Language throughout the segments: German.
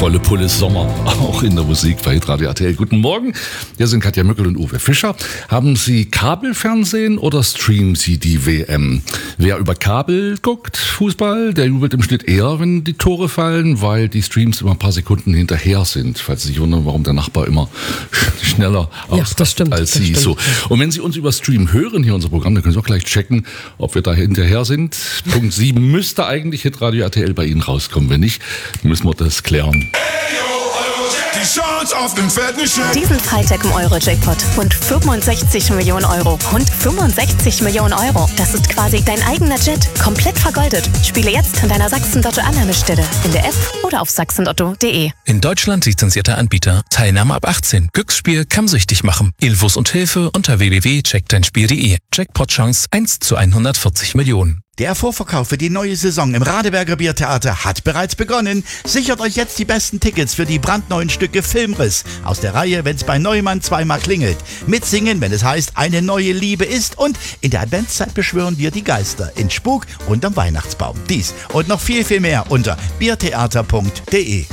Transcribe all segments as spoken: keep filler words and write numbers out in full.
Volle Pulle Sommer, auch in der Musik bei Hitradio R T L. Guten Morgen, hier sind Katja Mückel und Uwe Fischer. Haben Sie Kabelfernsehen oder streamen Sie die W M? Wer über Kabel guckt, Fußball, der jubelt im Schnitt eher, wenn die Tore fallen, weil die Streams immer ein paar Sekunden hinterher sind. Falls Sie sich wundern, warum der Nachbar immer schneller ja, ausrastet als Sie. So. Und wenn Sie uns über Stream hören, hier unser Programm, dann können Sie auch gleich checken, ob wir da hinterher sind. Punkt sieben müsste eigentlich Hitradio R T L bei Ihnen rauskommen. Wenn nicht, müssen wir das klären. Die Chance auf den fetten Scheck. Diesen Freitag im Euro-Jackpot. Rund fünfundsechzig Millionen Euro. Rund fünfundsechzig Millionen Euro. Das ist quasi dein eigener Jet. Komplett vergoldet. Spiele jetzt in deiner Sachsen-Lotto-Annahmestelle. In der App oder auf sachsenlotto punkt de. In Deutschland lizenzierter Anbieter. Teilnahme ab achtzehn. Glücksspiel kann süchtig machen. Infos und Hilfe unter w w w punkt check dein spiel punkt de. Jackpot-Chance eins zu hundertvierzig Millionen. Der Vorverkauf für die neue Saison im Radeberger Biertheater hat bereits begonnen. Sichert euch jetzt die besten Tickets für die brandneuen Stücke Filmriss aus der Reihe Wenn's bei Neumann zweimal klingelt. Mitsingen, wenn es heißt, eine neue Liebe ist, und in der Adventszeit beschwören wir die Geister in Spuk unterm Weihnachtsbaum. Dies und noch viel, viel mehr unter biertheater punkt de.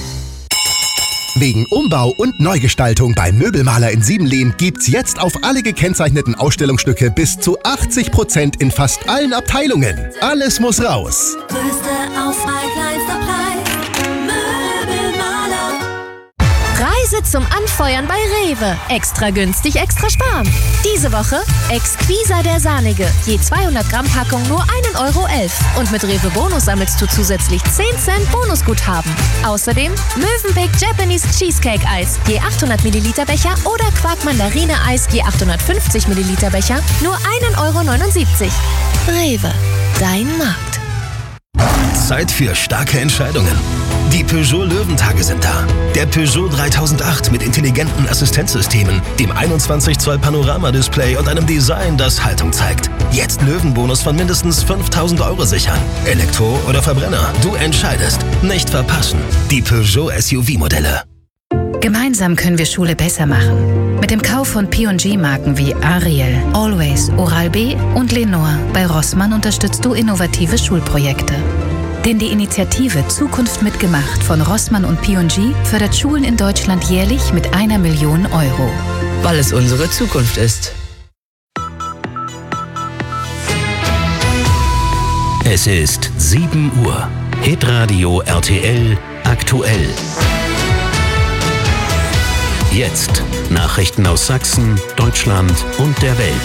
Wegen Umbau und Neugestaltung beim Möbelmaler in Siebenlehn gibt's jetzt auf alle gekennzeichneten Ausstellungsstücke bis zu achtzig Prozent in fast allen Abteilungen. Alles muss raus. Größte Auswahl, kleinster Preis. Möbelmaler. Reise zum Anfeuern bei Rewe. Extra günstig, extra sparen. Diese Woche Exquisa der Sahnige. Je zweihundert Gramm Packung nur ein Euro elf. Und mit Rewe Bonus sammelst du zusätzlich zehn Cent Bonusguthaben. Außerdem Mövenpick Japanese Cheesecake Eis. Je achthundert Milliliter Becher oder Quark Mandarine Eis. Je achthundertfünfzig Milliliter Becher. Nur ein Euro neunundsiebzig. Rewe. Dein Markt. Zeit für starke Entscheidungen. Die Peugeot Löwentage sind da. Der Peugeot dreitausendacht mit intelligenten Assistenzsystemen, dem einundzwanzig Zoll Panoramadisplay und einem Design, das Haltung zeigt. Jetzt Löwenbonus von mindestens fünftausend Euro sichern. Elektro oder Verbrenner, du entscheidest. Nicht verpassen. Die Peugeot S U V-Modelle. Gemeinsam können wir Schule besser machen. Mit dem Kauf von P und G-Marken wie Ariel, Always, Oral-B und Lenore bei Rossmann unterstützt du innovative Schulprojekte. Denn die Initiative Zukunft mitgemacht von Rossmann und P und G fördert Schulen in Deutschland jährlich mit einer Million Euro. Weil es unsere Zukunft ist. Es ist sieben Uhr. Hitradio R T L aktuell. Jetzt Nachrichten aus Sachsen, Deutschland und der Welt.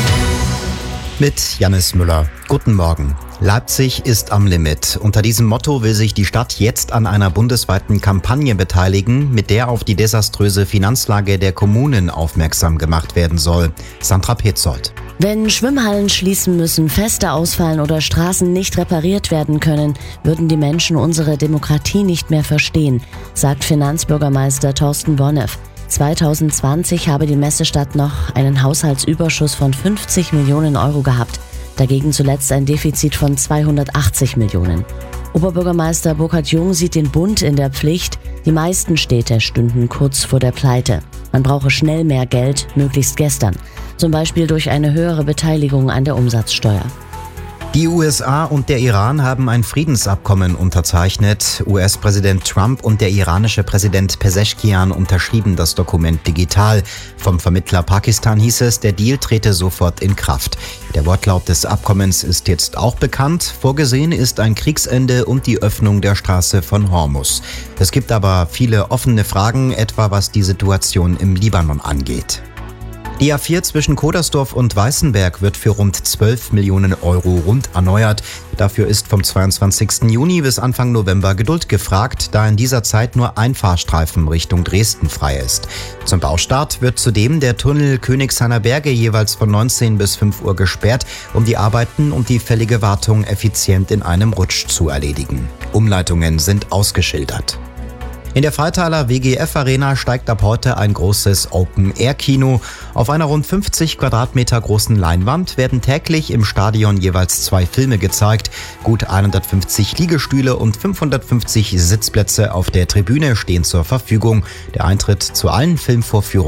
Mit Jannis Müller. Guten Morgen. Leipzig ist am Limit. Unter diesem Motto will sich die Stadt jetzt an einer bundesweiten Kampagne beteiligen, mit der auf die desaströse Finanzlage der Kommunen aufmerksam gemacht werden soll. Sandra Petzold. Wenn Schwimmhallen schließen müssen, Feste ausfallen oder Straßen nicht repariert werden können, würden die Menschen unsere Demokratie nicht mehr verstehen, sagt Finanzbürgermeister Thorsten Bonneff. zweitausendzwanzig habe die Messestadt noch einen Haushaltsüberschuss von fünfzig Millionen Euro gehabt. Dagegen zuletzt ein Defizit von zweihundertachtzig Millionen. Oberbürgermeister Burkhard Jung sieht den Bund in der Pflicht. Die meisten Städte stünden kurz vor der Pleite. Man brauche schnell mehr Geld, möglichst gestern. Zum Beispiel durch eine höhere Beteiligung an der Umsatzsteuer. Die U S A und der Iran haben ein Friedensabkommen unterzeichnet. U S-Präsident Trump und der iranische Präsident Pezeshkian unterschrieben das Dokument digital. Vom Vermittler Pakistan hieß es, der Deal trete sofort in Kraft. Der Wortlaut des Abkommens ist jetzt auch bekannt. Vorgesehen ist ein Kriegsende und die Öffnung der Straße von Hormuz. Es gibt aber viele offene Fragen, etwa was die Situation im Libanon angeht. Die A vier zwischen Kodersdorf und Weißenberg wird für rund zwölf Millionen Euro rund erneuert. Dafür ist vom zweiundzwanzigsten Juni bis Anfang November Geduld gefragt, da in dieser Zeit nur ein Fahrstreifen Richtung Dresden frei ist. Zum Baustart wird zudem der Tunnel Königshainer Berge jeweils von neunzehn bis fünf Uhr gesperrt, um die Arbeiten und die fällige Wartung effizient in einem Rutsch zu erledigen. Umleitungen sind ausgeschildert. In der Freitaler W G F Arena steigt ab heute ein großes Open-Air-Kino. Auf einer rund fünfzig Quadratmeter großen Leinwand werden täglich im Stadion jeweils zwei Filme gezeigt. Gut hundertfünfzig Liegestühle und fünfhundertfünfzig Sitzplätze auf der Tribüne stehen zur Verfügung. Der Eintritt zu allen Filmvorführungen